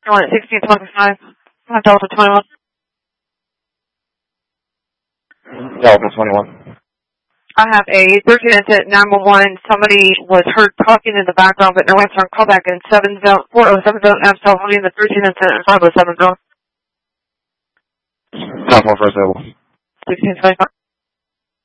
One at 1625. Delta 21. Delta 21. I have a 13 incident 911. Somebody was heard talking in the background, but no answer on callback in 407 zone. I'm still holding the 13 incident in 507 zone. 941 first level. 1625.